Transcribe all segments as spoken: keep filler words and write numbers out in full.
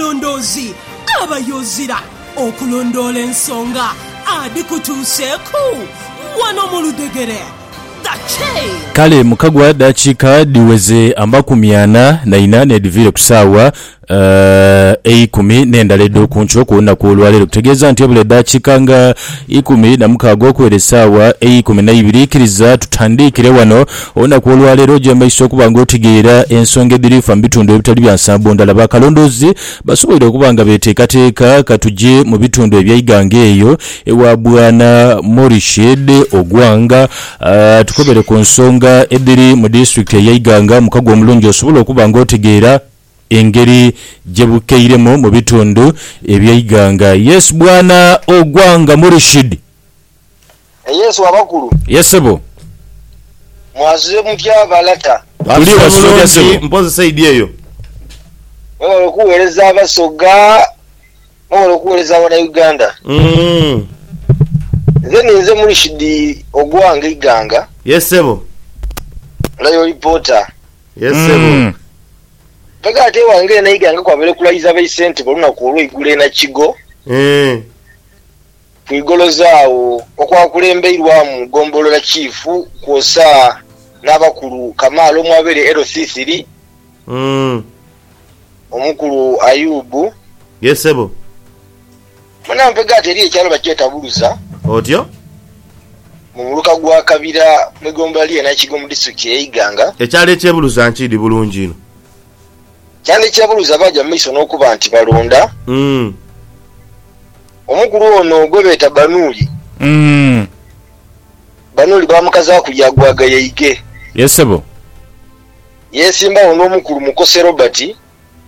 omulondozi abayozira okulondola ensonga adikutuuseeku wano mu Ludegere. Kale mukagwa dakiika diweze amakumi ana na ina nedivire kusawa uh, eikumi n'endala ed'okuncho ku lunaku olwaleero kutegeeza nti obule dakiika nga ikumi na mukaaga okwera essaawa eikumi na ibiri ikkiriza tutandikire wano olunaku olwaleero gyemaiso okuba nga otegeera ensonga edirifa mu bitundu ebitali bya nsambo ndala bakalondozi basoboire okuba nga beteekateeka katujje mu bitundu eby'Iganga eyo ewa Bwana Morished Ogwanga uh, tukobere ku nsonga ediri mu district y'Iganga mukagwa omulungi osobola okuba nga otegeera engeri gyebukeiremu mu bitundu eby'Iganga. Yes Bwana Ogwanga Morished. Yes wabakulu. Yes sebo. Mwazize mutya balata. Tuli wasoja sebo. Mpoze saidi eyo. Wewe okuweereza abasoga wewe okuweereza wana Uganda. Mm. Nze nze Morished Ogwanga Iganga. Yes sebo. Layo reporter. Yes sebo. Mm. Pega ate wange na Iganga kwabere kulayiza bayisente boluna kuolwa igule na kigo. Eh. Kwigolo zaawo okwakulembeirwa mu gombolola chifu kwosa n'abakulu Kamalo mwabere L C three. Mm. Omukulu Ayubu. Yes sebo. Mwana mpega ate eri ekyalo bakyeta Buluza. Otyo? Muluka gwa Kabira mwegombali na kigo mu district ya Iganga. Ekyalo ekyebuluza nkidi bulungi ino. Kyale kyabuluza baja miso n'okuba nti balonda. Mm. Omukulu ono gwe beta Banuli. Mm. Banuli bamukaza kujagwaga yeige. Yes sebo. Yesimba ono omukulu Mukose Robert.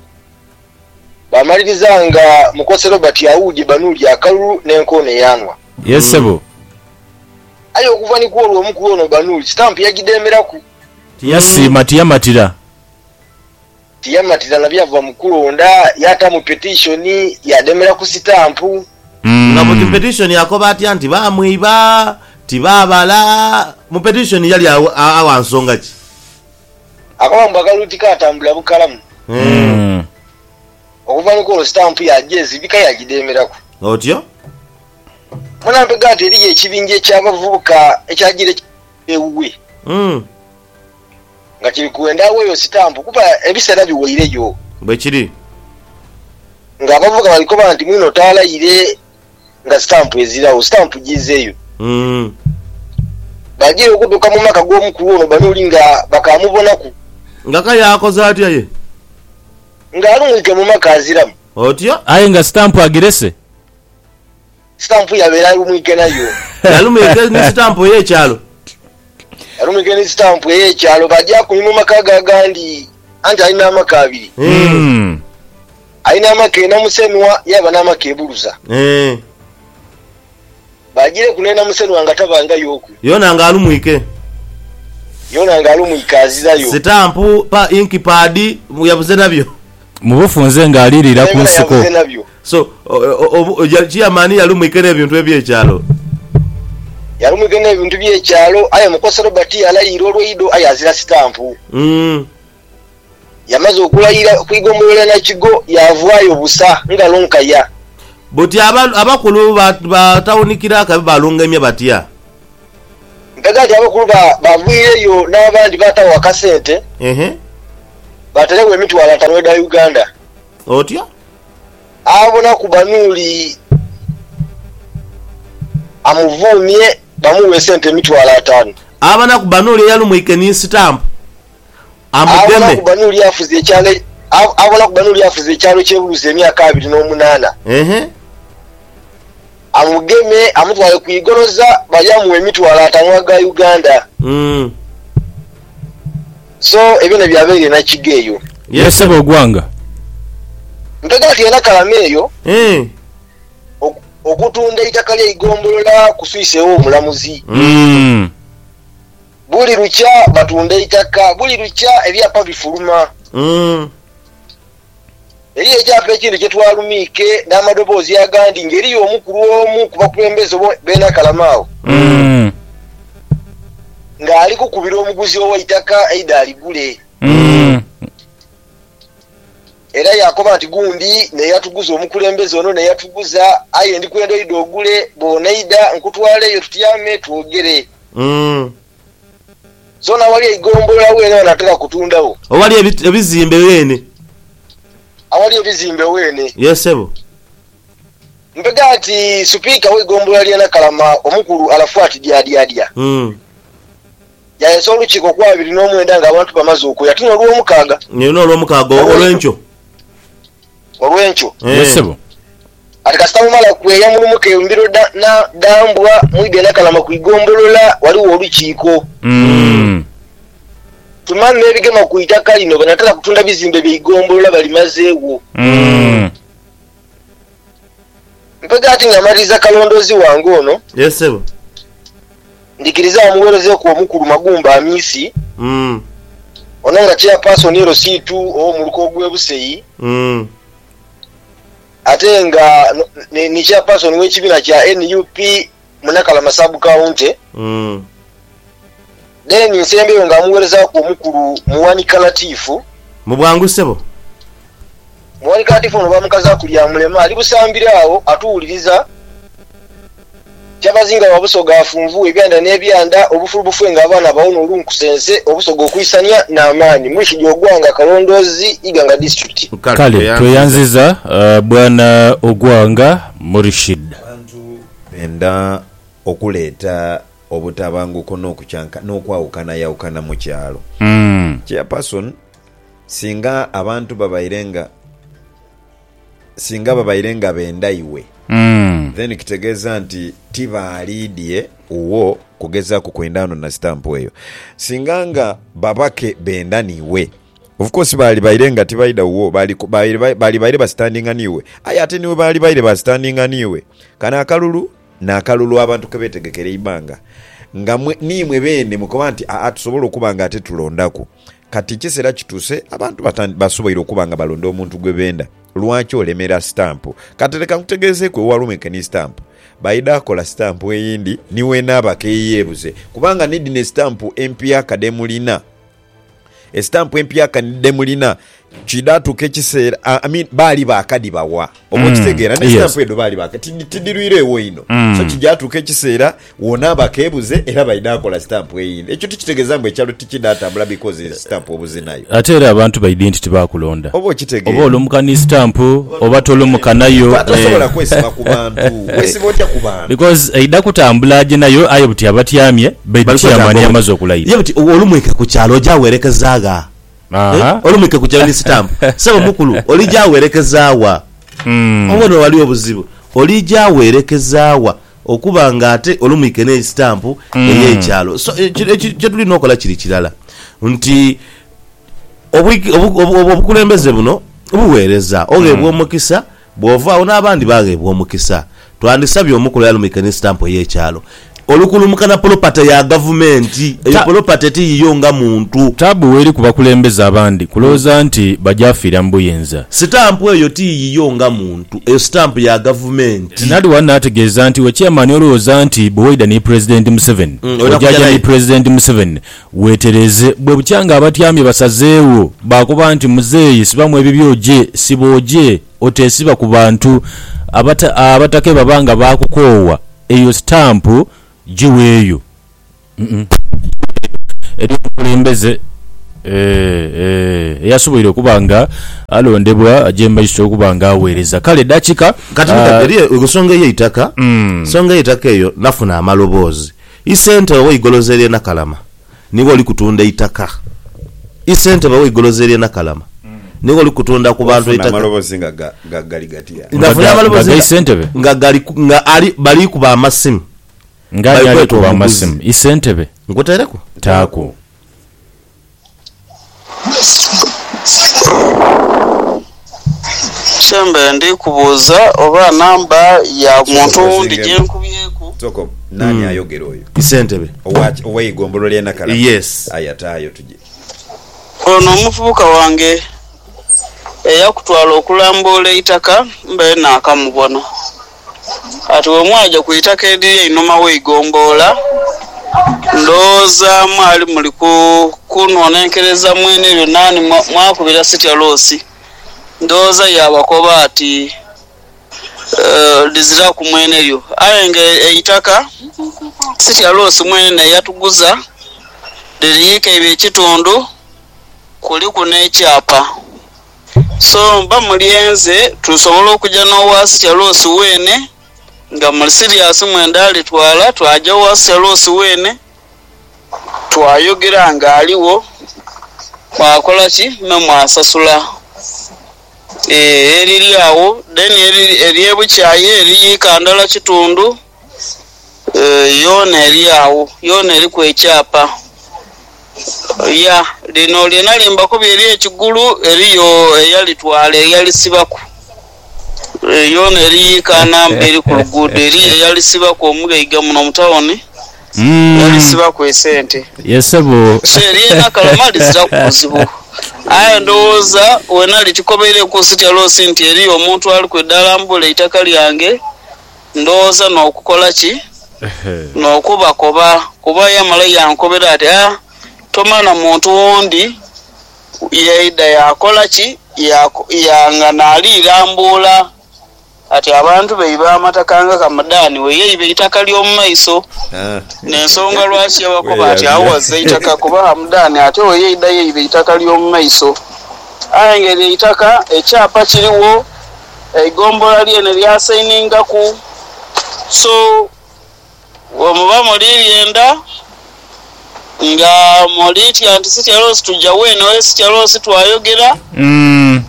Bamalirizanga Mukose Robert yawuje Banuli akalu n'enkone yanwa. Yes sebo. Ayo okuva ni kuolwa omukulu ono Banuli stamp yagidemeraku. Tiyasima tiyamatira. Tiyamatira nabyava mukulu onda yata mu petition yademera ku stamp. Mm. Na mu petition yakoba ati anti bamwiba tibabala mu petition yali awansonga ki. Akawamba kaluti katambula bukalamu. Mm. Okuva ni kuolwa stamp yajezi bika yagidemeraku. Otyo? Mwana mpega ate eri ekibinje ky'abavubuka ekyagire ewuwe. Mm. Nga kiri kuenda weyo stamp kuba ebiseera biweireyo. Bwe kiri. Nga abavubuka baliko banti mwino talayire nga stamp ezirawo stamp gizeyo. Mm. Bagiye okuduka mu maka g'omukulu ono Banuli nga bakamubonaku. Nga kaya akoze atya ye? Nga alumwike mu maka aziramu. Otyo? Aye nga stamp agirese. Stamp yabeera alumwike nayo. Alumwike ni stamp y'ekyalo. Alumwike ni stamp y'ekyalo bajja kunyuma maka gagandi anti alina amaka abiri. Mm. Alina amaka ena Musenwa yaba n'amaka ebuluza. Eh. Bagire kunena Musenwa nga tabanga yoku. Yona nga alumwike. Yona nga alumwike azirayo. Stamp pa ink pad yabuze nabyo. Mubufunze nga alirira ku nsiko. So chairman yalumwike n'ebintu ebyekyalo. Yalumwike n'ebintu by'ekyalo aye Mukose Robert alayira olweido aye azira stamp. Mm. Yamaze okulayira kwigombola na kigo yavaayo busa nga lonkaya. Buti abakulu batawunikira akabe balungemye batya. Mpega ati abakulu bavuireyo n'abandi batawa akasente. Ehe. Batalewe emitwalo ataano eda Uganda. Otyo? Abona ku Banuli amuvumye bamuwe sente emitwalo ataano. Abana ku Banuli yalumwike ni stamp. Amugeme. Abona ku Banuli yafuze ekyalo abona ku Banuli yafuze ekyalo kyebuluze emyaka abiri n'omunaana. Ehe. Amugeme amutwale ku igoroza bayamuwe emitwalo ataano ga Uganda. Mm. So ebino byabeere na kigeeyo. Yes sebo Ogwanga. Mpega ati ena kalameeyo. Eh. Okutunda itaka lya igombolola kusuisewo omulamuzi. Mm. Buli lucha batunda itaka buli lucha ebyapa bifuluma. Mm. Eri ekyapa ekindi kyetwalumike n'amadoboozi agandi ngeri omukulu omu kuba kulembeze bena kalamaawo. Mm. Nga ali kukubira omuguzi ow'itaka aida aligule. Mm. era yakoba nti gundi ne yatuguza omukulembeze ono ne yatuguza aye ndi kwenda idogule bonaida nkutwale yo tutyame tuogere mm zona wali igombola wene nataka kutundawo owali ebizimbe wene awali ebizimbe wene yesebo mpega ati speaker we igombola lyana kalama omukulu alafuati diadiadia mm ya yesolu chiko kwa bili no mwenda nga abantu bamaze okuya tino ruwo mukaga ni no ruwo mukaga olwencho olwencho yesebo ati kasitamu mala kweya mulumuke mbiro da, na dambwa mwide na kalama kuigombolola wali oluchiko mm tumane ebigema kuitaka lino banataka kutunda bizimbe byigombolola balimazeewo mm mpega ati ngamaliza kalondozi wangu ono yesebo ndikiriza omuwereze ku omukulu magumba amisi mm onanga chairperson yero C two o muluko gwebuseyi mm atenga ni, ni chairperson w'ekibina kya N U P munakala masabu county mm then nsembe nga amuwereza ku omukulu muwani kalatifu mu bwangu sebo muwani kalatifu no bamukaza kulya mulema ali busambira awo atuwuliriza Chabazinga wabusoga afunvu ebyanda n'ebyanda obufulu bufwenga abana bawono olunkusense obusoga okuyisanya n'amaani mwishi gyogwanga kalondozi iganga district kale tweyanziza uh, bwana Ogwanga Murishid abantu benda okuleeta obutabanguko n'okucyanka n'okwawukana yawukana mu kyalo mm chairperson singa abantu babairenga singa babairenga benda iwe mm then kitegeza nti tibalidie uwo kugeza ku kwendano na stamp eyo singanga babake benda niwe of course bali bairenga tibaida uwo bali bali bali baire ba standing aniwe aya ate niwe bali baire ba standing aniwe kana akalulu na akalulu abantu kebetegekere ibanga ngamwe nimwe bene mukobanti atusobola okubanga ate tulondako kati kisera kituse abantu batandi basubayiro okubanga balonda omuntu gwe benda lwaki olemera stamp katereka nkutegeze kwe walumeke ni stamp baida kola stamp eyindi niwe nabake yebuze kubanga nidi ne stamp empya kademulina e stamp empya kademulina chidatu kekisera I mean bali bakadi bawa omukitegera mm, ne stamp yes. Edo bali bakati tidirwire woino mm. So kijatu kekisera wona bakebuze era baida kola stamp eyindi ekyo tikitegeza mbe kyalo tikidata bla because stamp obuze nayo atera abantu ba identity bakulonda obo kitegera obo olumukani stamp oba tolumukanayo batasobola kwesiba ku bantu wesibotya ku bantu because aida kutambulaje nayo ayo buti abatyamye baidiki amani amazo okulayira yebuti olumweke ku kyalo jawerekezaga aha eh? Olumweke ku kyalo stamp sebo mukulu oli jawerekezawa mm obono wali obuzibu oli jawerekezawa okubanga ate olumweke ne stamp mm. Eyekyalo so kyetuli nokola kiri kirala nti obukulembeze buno obuweereza ogebwa omukisa bwova ona abandi bagebwa omukisa twandisabye omukulu yalumweke ne stamp eyekyalo olukulumukana property ya government eyo property tiyonga muntu tabu weri kubakulembeza abandi kuloza nti bajafira mbuyenza stamp eyo tiyonga muntu eyo stamp ya government nadi wana ategeza nti we chairman oloza nti boyida ni president Museveni mm, ojaja ni president Museveni wetereze bwe bukyanga abatyamye basazeewo bakuba nti muzeeyi sibamwe ebibyoje siboje otesiba ku bantu abata abatake babanga bakukoowa eyo stamp jiweyo mhm eri kulembeze eh eh yasubira kubanga alondebwa ajemba iso kubanga awereza kale dachika kati mutaderiye uh, ugusonga yeitaka mm. Songa yeitaka eyo nafuna amalobozi isente wo igolozere na kalama niwo likutunda itaka isente wo igolozere na kalama mm. Niwo likutunda ku bantu itaka amalobozi nga gagali gatia nafuna amalobozi isente be nga gali nga ali bali kuba amasimu ngani ali kuba amasimu isente be ngotereko tako Sembe ndi kubuza oba namba ya muntu ndi jenkubyeko toko nani mm. Ayogera oyo isentebe owachi owe igombolo lyena kala yes ayatayo tuje ono mufubuka wange eya kutwala okulambula itaka mbe nakamubona ati we mwaje kuitaka ediye inoma we igombola ndoza mwali muli ku kunonenkereza mwene byo nani mwakubira sitya losi ndowooza yabakoba ati uh, lizira ku mwene lyo aye nga eitaka City Alosi mwene yatuguza liriika ebyo ekitundu kuliku n'ekyapa so mba mulyenze tusobola okujja n'owa City Alosi weene nga muli serious mwenda alitwala twaja wa City Alosi weene twayogera nga aliwo mwakola ki memwasasula eriri awo then eryebukyaye eriyikandala kitundu yona eri awo yona eri ku ekyapa ya lino lyena limbako byeri ekigulu eriyo eyalitwala eyalisibaku yona eriyikana eri ku luguudo eri eyalisibaku omugaiga muno mutawoni yalisibaku esente yesebo so eryena kalamali zira ku buzibu aye ndowooza wena litikobeire ku City Alosi nti eri omuntu ali ku eddala mbula eitaka lyange ndowooza n'okukola ki n'okubakoba kuba yamala yankobera ati ah tomana muntu wondi yeida yakola ki yanga nalirambula ati abantu beiba amatakanga kamadani weyeibe itaka ly'omu maiso n'ensonga lwaki yabakoba ati awaze itaka kuba hamudani ate weyeida yeibe itaka ly'omu maiso aye ngeri itaka ekyapa kiriwo eigombola lyene lyasainingaku so omuba muliryenda nga moliti anti City Alosi tujja wene we City Alosi twayogera mm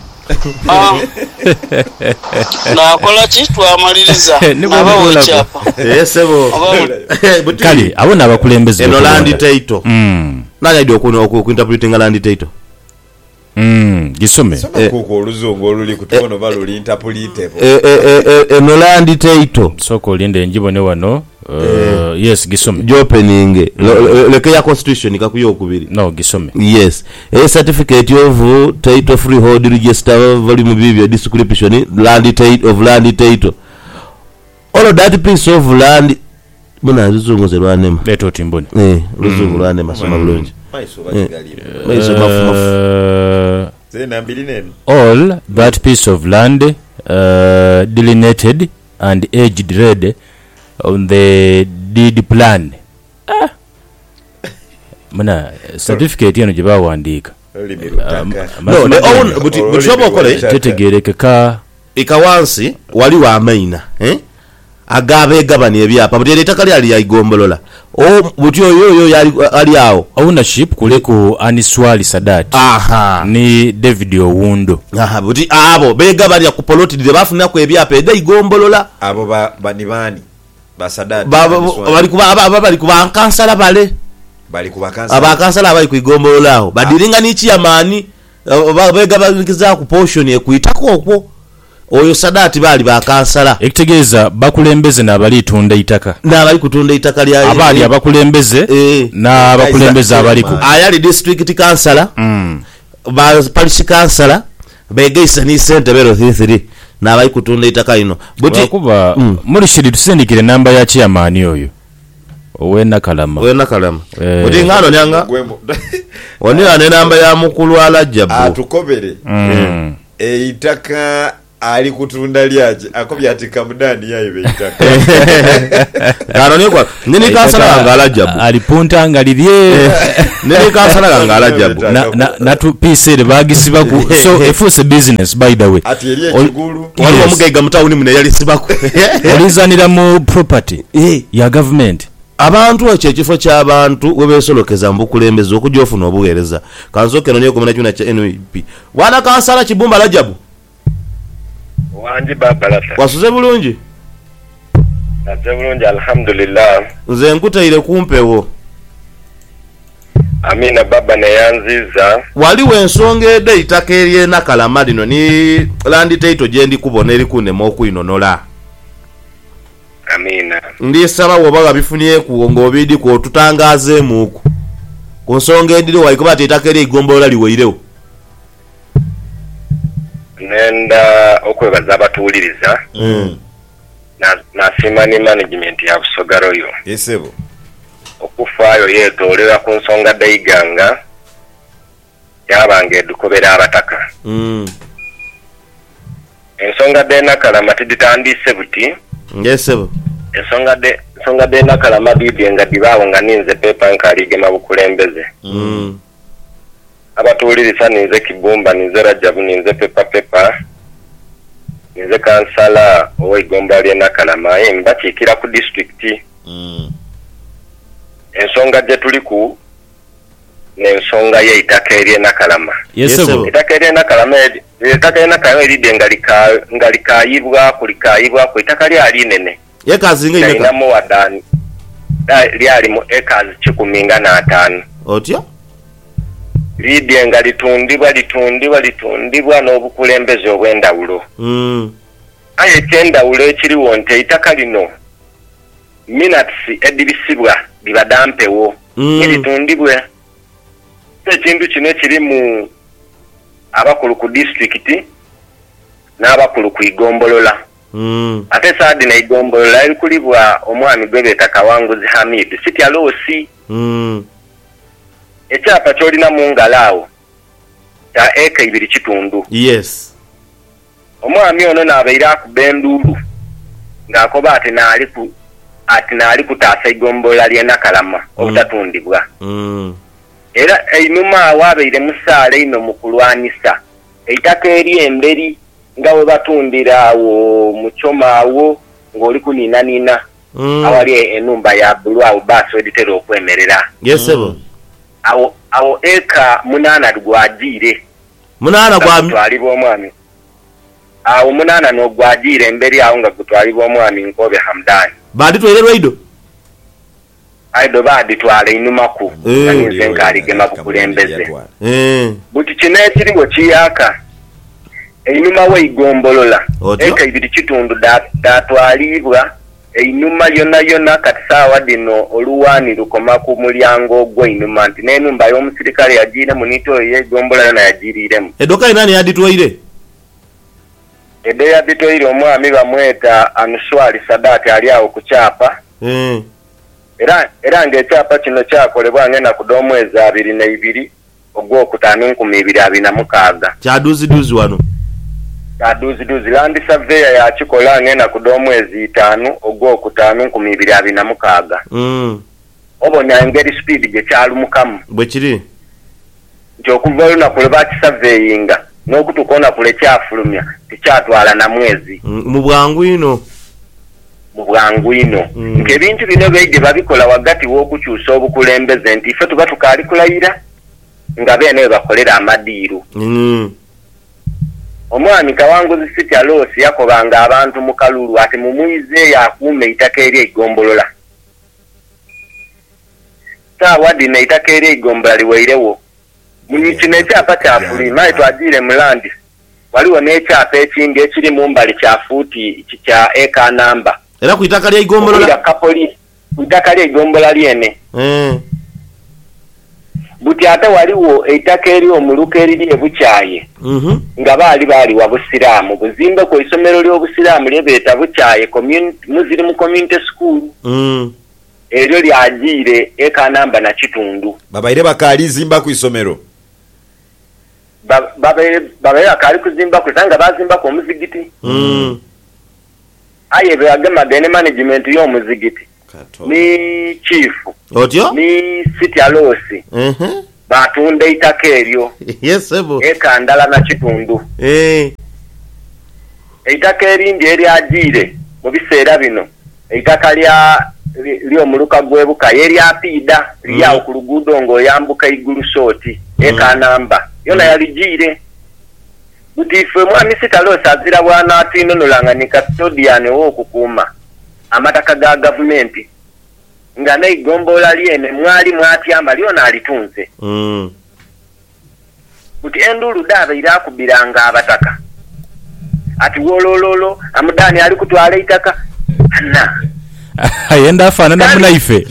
nakola ki twamaliriza nabawo ekyapa yesebo kale abona abakulembeze eno land title mm nanya dio kuno ku interpreting land title mm gisome kuko oluzungu oluli kutono baluli interpretable eno land title soko linde njibo ne wano Uh, yes gisome jopening leke ya constitution kakuyo okubiri no gisome yes a certificate of title freehold register volume bibyo description land title of land title all of that piece of land muna luzungu zelwanema leto timboni eh luzungu lwanema soma bulungi maiso bakigali maiso mafu mafu zena mbili nene all that piece of land uh, delineated and aged red on the deed plan. Ah. Muna certificate yano jeba wandika. No, the own but but trouble kole tetegereke ka ikawansi wali wa amaina eh agabe gabani ebyapa but etakali ali yayigombolola o buti oyo yo yali ali awo ownership kuliko Aniswali Sadati aha ni David Owundo aha buti abo bega bali yakupoloti de bafuna ko ebyapa eda igombolola abo ba banibani basadati bali kuba aba bali kuba kansala bale bali kuba kansala aba kansala bali kuigombolaho badiringa nichi ya mani bega balikiza ku portion ekuitako okwo oyo Sadati bali ba kansala ekitegeeza bakulembeze n'abali tunda itaka n'abali kutunda itaka lya abali abakulembeze e, n'abakulembeze abaliku ayali district councilor mm ba parish councilor begeisa ni center bero thirty n'abali kutunda itaka ino buti kuba mm. muri shiri tusendikire namba ya chairman oyo owena kalama owena kalama eh. buti ngano nyanga woni ane namba ya mukulu alajabu atukobere mm. e itaka ali kutunda lyaje akobya ati kamudani yayo beitaka ngano ni kwa nini kansala ngalajabu alipunta ngalirye nini kansala ngalajabu na na, na tu pise bagisiba ku so efuse business by the way ati eriye kigulu wali omugaiga mutawuni mune yali sibaku olizanira mu property ya government abantu ekyo ekifo ky'abantu webesolokeza mbukulembeza okujofuna obuweereza kanzoke nonye kumena kyuna kya N U P wana kansala kibumba lajabu wanji babalata wasuze bulungi naze bulungi alhamdulillah nze nkutaire kumpewo amina baba neyanziza waliwo ensonga ede itaka eryena kalama lino ni land title gyendi kubona eri kunema okwinonola amina ndisaba wobaga bifunyeku ng'obidi ku otutangazeemuku ku nsonga endiri waikuba ati itaka eri igombolola liweirewo nenda okwebaza abatuwuliriza mm. nasiima ne management ya Busoga Royal yesebo okufaayo yeetoolera ku nsonga dayiganga yabanga edukobera abataka mm. ensonga de nakalama tiditandise buti ngesebo ensonga de ensonga de nakalama bibye nga dibaawo nga ninze pepa nkaligema bukulembeze mm abatuuliriza ninze Kibumba ninze Rajabu ninze pepa pepa ninze kansala ow'eggomba lye Nakalama ye mbakiikira ku district mm ensonga gye tuliku n'ensonga y'eitaka ery'e Nakalama yesebo ettaka ery'e Nakalama ettaka ery'e Nakalama eridde nga lika nga likaayibwa kulikaayibwa ku ettaka lyali nene yekazi nga imeka linamu wadani lyali mu acres kikumi nga n'ataano otyo lidye nga litundibwa litundibwa litundibwa n'obukulembeze obw'endawulo mm aye ekyendawulo ekiriwo nti eitaka lino minutes edibisibwa libadampewo Mm. litundibwe ekintu kino kirimu abakulu ku district n'abakulu ku igombolola mm ate saadi na igombolola erikulibwa omwami gwe beeta Kawanguzi Hamid sitya loosi mm ekyapa kyolina mu ngalo awo kya eka ibiri kitundu yes omwami ono n'abaire akuba enduulu ng'akoba ati naali ku ati naali kutaasa igombolola ly'e Nakalama obutatundibwa mm era einuma awo abaire musaale ino mu kulwanisa eitaka eri emberi nga we batundira awo mu Choma awo ng'oli kuninanina mm awali enumba ya bulu awo baasi weditera okwemerera yesebo awo awo eka munaana gwagiire munana kwa gutwalibwa omwami awo munaana n'ogwagiire emberi awo nga gutwalibwa omwami Nkobe Hamdani badi twere lwaido aido baditwala inumaku Eh. anize nkaligema bukulembeze eh buti kino ekiriwo kiyaka einuma w'eigombolola Otyo? eka ibiri kitundu da- datwalibwa einuma yona yona kati saawa dino oluwaani lukoma ku mulyango ogw'einuma nti n'enumba y'omusirikale yagiire mu nito ey'eigombolola yona yagiriremu edoka inani yaditwaire edde yaditoire omwami bamweta Anuswali Sadati ali awo ku kyapa eh era era ng'ekyapa kino kyakolebwa ng'ennaku d'omwezi abiri n'ebiri ogwokutaano enkumi ibiri abiri na mukaaga kyaduzi duzi wano kaduziduzi landi surveyor yakikola ng'ennaku d'omwezi itaano ogwokutaano enkumi ibiri abiri na mukaaga mm obona engeri speed gye kyalumukamu bwe kiri nti okuva olunaku lwe bakisurveyinga n'okutuuka olunaku lwe kyafulumya tekyatwala na mwezi Mm, mu bwangu ino mu bwangu ino Mm. ng'ebintu bino beige babikola wagati w'okukyusa obukulembeze nti ife tuba tukaali kulayira nga beene we bakolera amadiiru mm omwami Kawanguzi sitya loosi yakobanga abantu mu kalulu ati mumuyize yakuuma eitaka ery'eigombolola saawa dino eitaka ery'eigombolola liweirewo kino ekyapa kyafulima aye twagiire mu landi waliwo n'ekyapa ekindi ekiri mu mbali kya fuuti kya eka namba era ku itaka lya igombolola kapoli ku ttaka ly'eigombolola lyene eh buti ate waliwo eitaka ery'omuluka eriri ebukyaye mhm nga baali baali wa busiraamu buzimbe ku isomero ly'obusiraamu lyebeeta bukyaye community muziri mu community school mm eryo lyagiire eka namba na kitundu babaire bakalizimba ku isomero Ba- babaire babaire akaali kuzimba ku nga bazimbaku omuzigiti mm aye beagemaga ne management y'omuzigiti ni chief otyo ni city alosi mhm batunda eitaka eryo yesebo eka ndala na kitundu eh eitaka erindi eryagiire mu biseera bino eitaka lya ly'omuluka gw'ebuka yeryapida lyawo ku luguudo ng'oyambuka igulu sooti eka namba yona yaligiire buti ife mwami sitaloosi azira bwana atinonolanga ni custodian w'okukuuma amataka ga gavumenti nga n'eigombolola lyene mwali mwatyama lyona alitunze mm buti enduulu daabaire akubiranga abataka ati wolololo amudani ali kutwala eitaka ana yenda afaanana munaife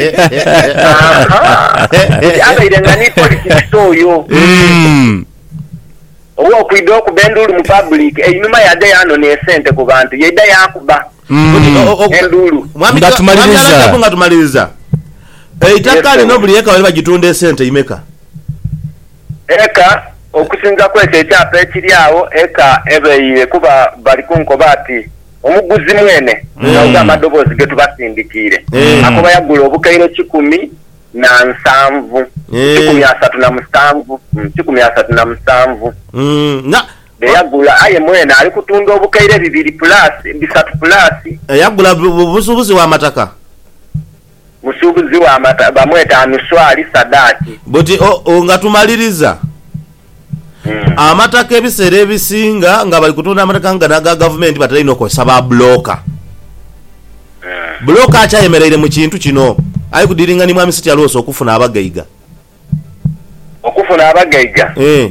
abaire nga ni politics oyo Mm. owo okwidde okuba enduulu mu public einuma yadde yanona esente ku bantu yedda yakuba Mm. enduulu mwami Nga tumaliriza. mwami Rajabu nga tumaliriza eitaka Yes, lino sir. buli eka bali bagitunda esente imeka eka okusinza kwekyo ekyapa ekiri awo eka ebeire kuba bali kunkoba ati omuguzi mwene nga amadoboozi ge tubasindikiire akoba yagula obukaire kikumi na nsanvu kikumi asatu na musanvu kikumi asatu na musanvu yagula aye mwene ali kutunda obukaire bibiri plus bisatu plus yagula busubuzi wa mataka musubuzi wa mataka bamweta anuswali sadaki buti nga tumaliriza Mm. amataka ebiseera ebisinga nga bali kutunda amataka nga naga gavumenti batalina okozesa ba bloka mm. bloka akyayemereire mu kintu kino ayi kudiringa ni mwami siti aloosa okufuna abagaiga okufuna abagaiga eh.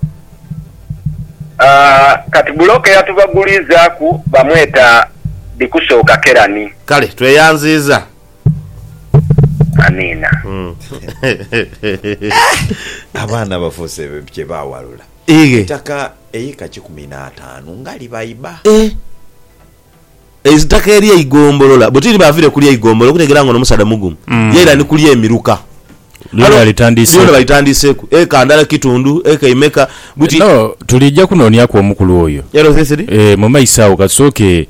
uh, kati bloka yatubagulizaku bamweta bikusooka kerani kale tweyanziza anina mm. abaana bafuuse bye bawalula ige taka eyika kikumi na ataano ngali bayiba eh ezitaka eri eigombolola butiri bavire kuli eigombolo kutegera ngo nomusada mugumu mm. yera ni kuli emiruka lolo alitandise lolo alitandise ku e kandala kitundu e kaimeka buti no tulijja kunonya kwa omukulu oyo yero sesedi eh mu maisawo kasoke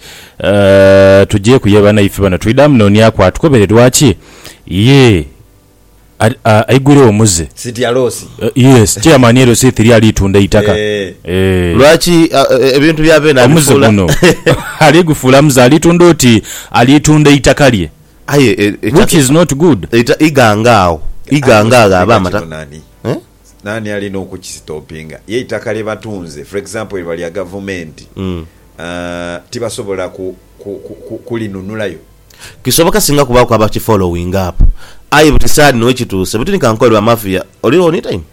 uh, tujye kuyeba na ife bana tuidamu nonya kwa tukoberedwa ki ye aigure omuze siti alosi uh, yes chairman yero se three ali tunda itaka eh eh lwachi ebintu byabe na omuze kuno ali gufula mza ali tunda oti ali tunda itaka lye aye which is not good ita igangao iganganga abamata nani eh nani ali no kukistopinga ye itaka lye batunze for example bali ya government mm. uh, tibasobola ku, ku, ku, ku kulinunulayo kisoboka singa kuba kwa bachi following up ayi butisadi no ekituuse buti nikankolwa mafia oliro ni time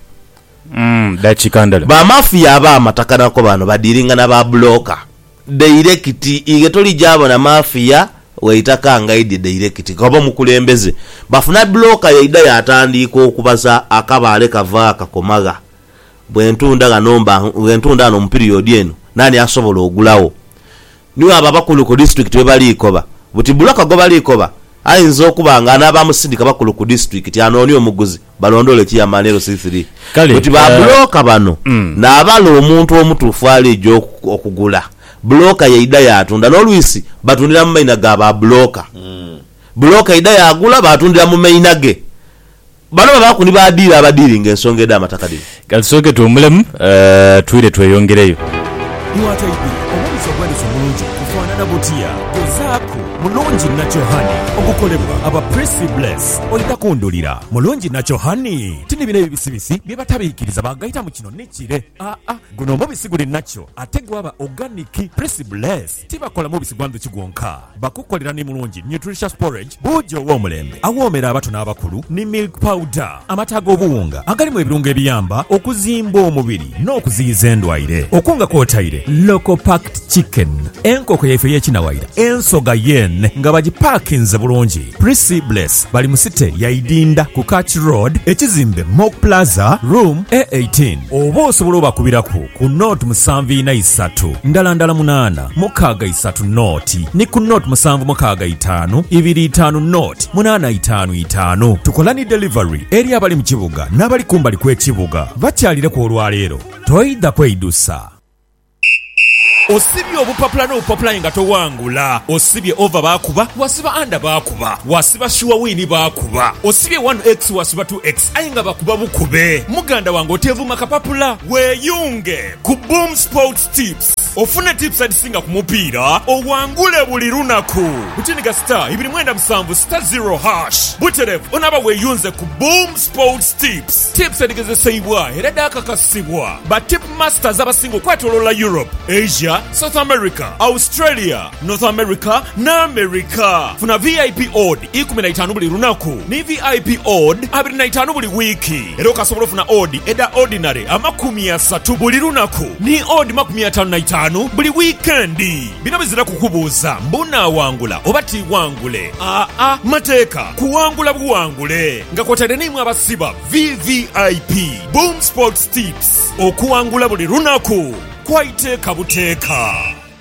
mm dachi kandala ba mafia aba matakana ko bano badiringa na ba blocker direct ige toli jabo na mafia waitaka ngaidi direct koba mukulembeze bafuna blocker ya ida yatandika okubaza akabale kava akakomaga bwentunda ganomba bwentunda no period eno nani asobola ogulawo niwe ababakulu ko district we bali koba buti blocker go bali koba ayinza okubanga n'abamusindika bakulu ku district anooni omuguzi balondole ki amanero C three buti ba blocker bano mm. n'abalo omuntu omutuufu ali jo okugula blocker yeida yatunda n'olwisi batundira mu maina ga ba blocker mm. blocker yeida yagula batundira mu maina ge bano babakuni badira abadiringa ensonga eda amatakadi kalsoke tumulemu uh, twire tweyongereyo iwataidi omuliso gwaliso mulungi kufaanana butya gezaako mulungi nakyo hani ogukolebwa aba Prissy Bless oyitakundulira mulungi nakyo hani tini bine ebisibisi bye batabiikiriza bagayita mu kino nekire aa ah, guno omubisi guli nakyo ate gwaba organic Prissy Bless tibakola mubisi gwanduki gwonka bakukolera ne mulungi nutritious porridge buujo ow'omulembe awoomera abato n'abakulu ne milk powder amata ag'obuwunga agalimu ebirungo ebiyamba okuzimba omubiri n'okuziyiza endwaire okunga kwotaire local packed chicken enkoko yaife y'ekinawaira ensoga yen nga bagipakinze bulungi Prissy Bless bali mu site yaidinda ku Catch Road ekizimbe Mock Plaza room A eighteen oba osobola obakubirako ku note musanvu ina isatu ndala ndala munana mukaaga isatu noti ni ku note musanvu mukaaga itanu ibiri itanu note munana itanu itanu tukola ni delivery eri abali mu kibuga n'abali kumbali kw'ekibuga bakyalire ku olwaleero toyida kweyidusa osibye obupapula n'obupapula nga towangula osibye over bakuba wasiba anda bakuba wasiba shuwa wini bakuba osibye one x wasiba two x aye nga bakuba bukube muganda wange otevuma kapapula weeyunge ku Boom Sports Tips ofune tips adisinga ku mupiira owangule buli lunaku butiniga star ibiri mwenda musanvu star zero hash buterevu onaba weeyunze ku Boom Sports Tips tips adigezesebwa era dakakasibwa ba tip masters abasinga okwetoloola Europe, Asia, South America, Australia, North America na America. Funa V I P odd ikumi na itano buli lunaku ni V I P odd abiri na itano buli wiki. Era okasobola funa odd eda ordinary amakumi asatu buli lunaku ni odd makumi atano na itano buli weekendi. Bino bizira kukubuuza mbuna wangula oba ti wangule. Aa a mateeka kuwangula buwangule nga kwotade nimwe abasiba V V I P Boom Sports Tips okuwangula buli lunaku kwaiteeka buteeka.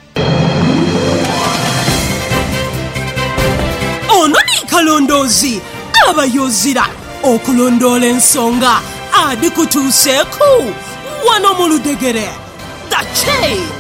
Ono ni kalondoozi abayozira okulondoola ensonga adikutuuseeku wano mu Ludegere. The Chain.